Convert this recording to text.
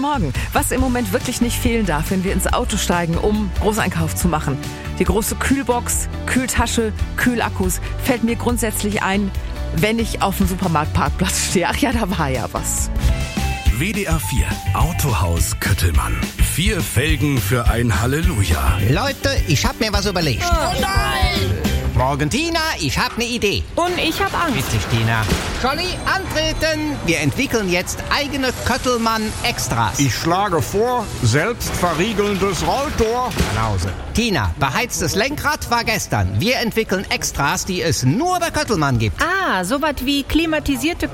Morgen. Was im Moment wirklich nicht fehlen darf, wenn wir ins Auto steigen, um Großeinkauf zu machen. Die große Kühlbox, Kühltasche, Kühlakkus fällt mir grundsätzlich ein, wenn ich auf dem Supermarktparkplatz stehe. Ach ja, da war ja was. WDR 4 Autohaus Köttelmann. 4 Felgen für ein Halleluja. Leute, ich hab mir was überlegt. Oh nein! Morgen, Tina, ich hab ne Idee. Und ich hab Angst. Witzig, Tina. Scholli, antreten. Wir entwickeln jetzt eigene Köttelmann-Extras. Ich schlage vor, selbstverriegelndes Rolltor. Nach Hause. Tina, beheiztes Lenkrad war gestern. Wir entwickeln Extras, die es nur bei Köttelmann gibt. Ah, sowas wie klimatisierte